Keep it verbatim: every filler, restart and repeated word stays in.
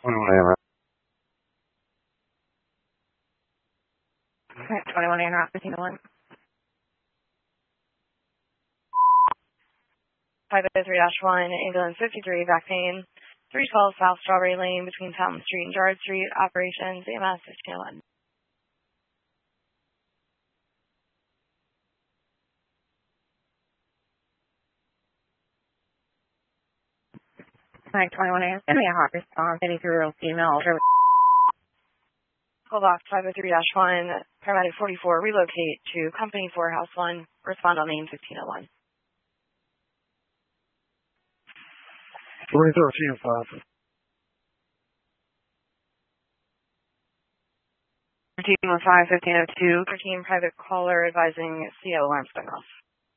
twenty-one A M. twenty-one A M, fifteen oh one. five oh three dash one, ambulance fifty-three, back pain. three twelve South Strawberry Lane between Fountain Street and Gerrard Street. Operations, A M S fifteen oh one. twenty-one A M, send me a hot response. eighty-three-year-old female. Call box five oh three dash one, paramedic forty-four, relocate to Company four, House one. Respond on name fifteen oh one. three thirteen five. thirteen oh five, fifteen oh two, thirteen private caller advising C O alarm going off.